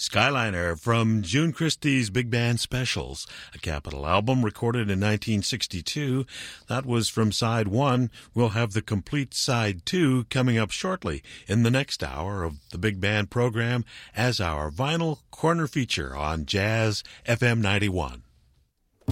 Skyliner from June Christie's Big Band Specials, a Capitol album recorded in 1962. That was from Side 1. We'll have the complete Side 2 coming up shortly in the next hour of the Big Band program as our vinyl corner feature on Jazz FM 91.